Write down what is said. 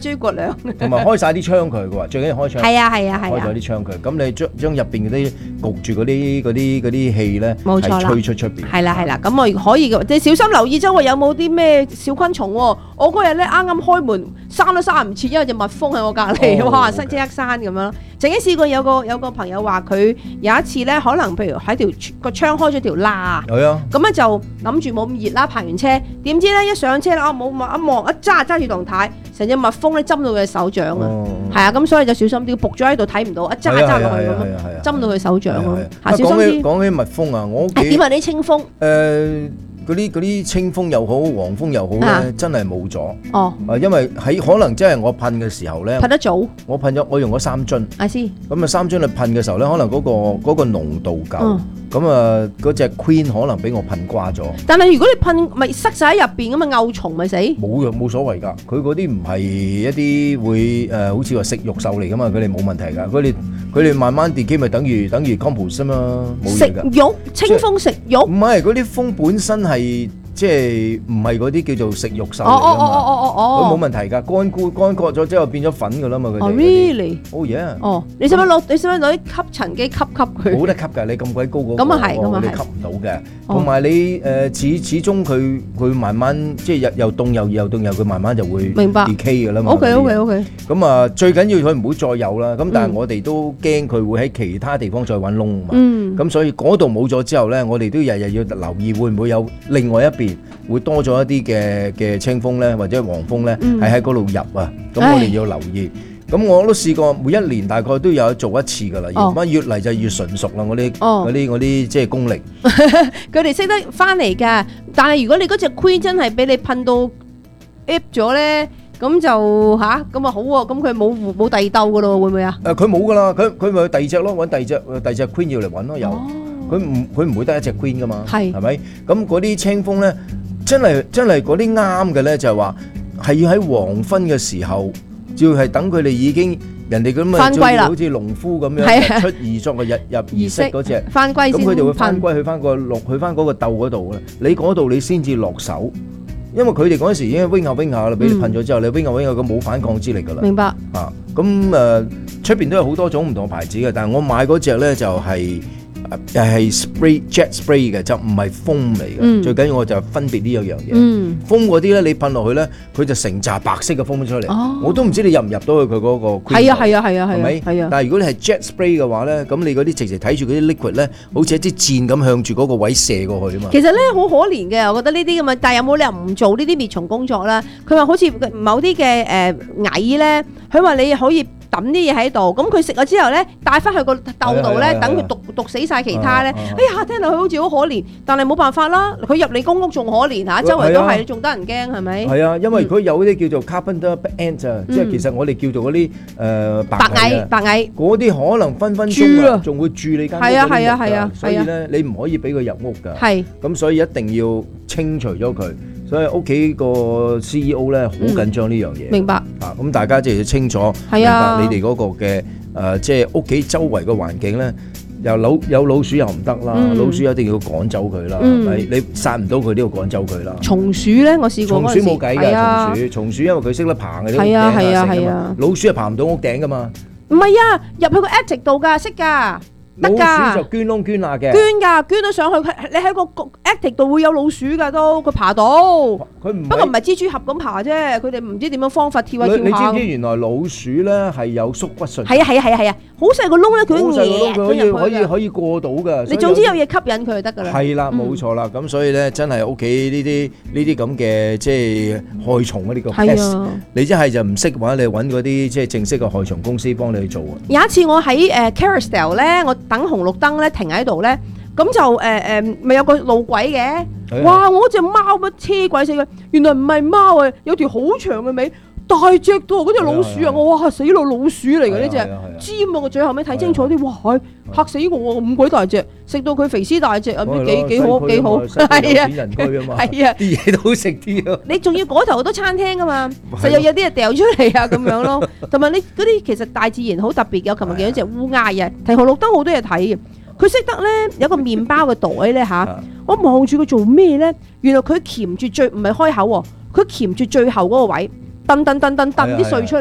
諸葛亮。 同埋開晒啲窗佢嘅話，最緊要開窗。 係啊係啊係開咗啊， 啲窗佢，咁你將入邊嗰啲焗住嗰啲氣咧， 冇錯啦係吹出邊。 係啦係啦，咁我可以嘅，你小心留意周圍有冇啲咩小昆蟲喎。我嗰日咧啱啱開門，閂都閂唔切，因為隻蜜蜂喺我隔離，哇！即刻閂咁樣咯。曾經試過有個朋友話佢有一次咧，可能譬如喺個窗開咗條罅， 係啊， 咁咧就諗住冇咁熱啦，泊完車，點知咧一上車咧，冇一望一揸住棟軚，成隻蜜蜂咧針到佢手掌啊！係啊，咁所以就小心啲，仆咗喺度睇唔到，一揸落去咁樣，針到佢手掌咯。嚇，小心啲。 講起蜜蜂啊，我屋企點啊？啲清風嗰啲清風又好，黃蜂又好咧，真係冇咗。 哦， 因為喺可能真係我噴嘅時候咧， 噴得早。 我用咗3樽。 I see。 咁啊3樽去噴嘅時候咧，可能嗰個濃度夠。咁啊嗰隻 Queen 可能俾我噴瓜咗。 但係如果你噴咪塞晒喺入邊咁啊，漚蟲咪死。 冇所謂㗎，佢嗰啲唔係一啲會好似話食肉獸嚟㗎嘛，佢哋冇問題㗎。佢哋慢慢 decay 咪等於 compost 啊嘛，冇嘢㗎。 食肉，清風食肉。 唔係嗰啲蜂本身係即係唔係嗰啲叫做食肉獸嚟㗎嘛，佢冇問題㗎，乾割咗之後變咗粉㗎啦嘛，佢哋。 Really？ Oh yeah。 哦，你使唔使攞啲吸塵機吸佢？ 冇得吸㗎，你咁鬼高嗰個， 咁啊係，咁啊係， 你吸唔到嘅。同埋你始終佢慢慢即係又凍又佢慢慢就會 decay 㗎啦嘛。 OK。 咁啊，最緊要佢唔好再有啦。咁但係我哋都驚佢會喺其他地方再揾窿啊嘛。咁所以嗰度冇咗之後咧，我哋都日日要留意會唔會有另外一邊會多咗一啲嘅清風咧，或者黃蜂咧，係喺嗰度入啊。咁我哋要留意。咁我都試過，每一年大概都有做一次㗎啦。越嚟就越純熟啦，我啲即係功力。 佢哋識得翻嚟㗎，但係如果你嗰隻 Queen 真係俾你噴到 up 咗咧，咁就咁啊好喎，咁佢冇第二竇㗎咯，會唔會啊？ 佢冇㗎啦，佢咪第二隻咯，揾第二隻 Queen 要嚟揾咯，有。佢唔會得一隻 Queen 㗎嘛，係咪？咁嗰啲清風咧，真係嗰啲啱嘅咧，就係話係要喺黃昏嘅時候。要係等佢哋已經人哋咁啊，好似農夫咁樣日出而作嘅入儀式嗰隻翻歸先， 咁佢哋會翻歸去翻嗰個竇嗰度咧。你嗰度你先至落手，因為佢哋嗰陣時已經 wing 下啦，俾你噴咗之後，你 wing 下佢冇反抗之力噶啦。 明白啊？咁出邊都有好多種唔同牌子嘅，但係我買嗰隻咧就係jet spray 嘅，就唔係風嚟嘅。最緊要我就分別呢一樣嘢。風嗰啲咧，你噴落去咧，佢就成紮白色嘅風出嚟。我都唔知你入唔入到去佢嗰個。係啊， 係咪？係啊。 但係如果你係 jet spray 嘅話咧，咁你嗰啲直情睇住嗰啲 liquid 咧，好似一支箭咁向住嗰個位射過去啊嘛。 其實咧好可憐嘅，我覺得呢啲咁啊，但係有冇理由唔做呢啲滅蟲工作啦？佢話好似某啲嘅蟻咧，佢話你可以抌啲嘢喺度，咁佢食咗之後咧，帶翻去個竇度咧，等佢毒死晒其他咧。哎呀，聽落去好似好可憐，但係冇辦法啦。佢入你公屋仲可憐嚇，周圍都係，你仲得人驚係咪？ 係啊，因為佢有啲叫做 carpenter ant 啊，即係其實我哋叫做嗰啲白蟻，嗰啲可能分鐘啊，仲會住你間屋。係啊，所以咧你唔可以俾佢入屋㗎。係，咁所以一定要清除咗佢。所以屋企個 CEO 咧好緊張呢樣嘢。明白啊，咁大家即係要清楚明白你哋嗰個嘅即係屋企周圍嘅環境咧，有老鼠又唔得啦，老鼠一定要趕走佢啦，係咪？你殺唔到佢都要趕走佢啦。松鼠咧，我試過。松鼠冇計㗎，松鼠因為佢識得爬嘅，係啊，老鼠係爬唔到屋頂㗎嘛。唔係啊，入去個 attic 度㗎，識㗎。老鼠就捐窿捐罅嘅，捐到上去，你喺個 attic 度會有老鼠㗎都，佢爬到。佢不過唔係蜘蛛俠咁爬啫，佢哋唔知點樣方法跳下跳下。你知唔知原來老鼠咧係有縮骨術？係啊，好細個窿咧，佢可以過到㗎。你總之有嘢吸引佢就得㗎啦。係啦，冇錯啦。咁所以咧，真係屋企呢啲咁嘅即係害蟲嗰啲個 pest，你一係就唔識嘅話，你揾嗰啲即係正式嘅害蟲公司幫你去做啊。有一次我喺Carousel 咧，我等紅綠燈咧停喺度咧，咁就咪有個路軌嘅，哇！我嗰隻貓乜車鬼死佢，原來唔係貓啊，有條好長嘅尾，大隻到嗰隻老鼠啊！我哇死老鼠嚟嘅呢隻，尖啊！我最後尾睇清楚啲，哇！嚇死我啊！咁鬼大隻，食到佢肥屍大隻啊！唔知幾好，係啊，係啊，啲嘢都好食啲啊！你仲要嗰頭好多餐廳噶嘛，實有啲嘢掉出嚟啊咁樣咯，同埋你嗰啲其實大自然好特別，有琴日見到隻烏鴉啊，停紅綠燈好多嘢睇嘅。佢識得咧有個麵包嘅袋咧嚇，我望住佢做咩咧？原來佢鉗住唔係開口喎，佢鉗住最後嗰個位， 燉啲碎出